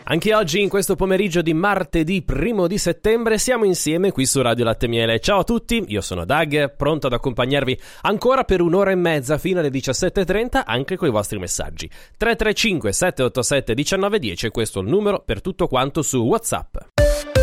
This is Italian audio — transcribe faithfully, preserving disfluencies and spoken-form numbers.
Anche oggi, in questo pomeriggio di martedì primo di settembre, siamo insieme qui su Radio Latte Miele. Ciao a tutti, io sono Doug, pronto ad accompagnarvi ancora per un'ora e mezza fino alle diciassette e trenta, anche con i vostri messaggi. tre tre cinque sette otto sette uno nove uno zero, questo è il numero per tutto quanto su WhatsApp.